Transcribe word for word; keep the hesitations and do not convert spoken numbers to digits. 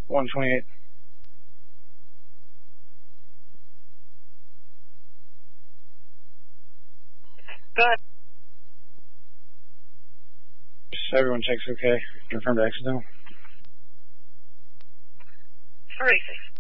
one twenty-eight. Go ahead. Everyone checks okay. Confirm to exit now. For racing.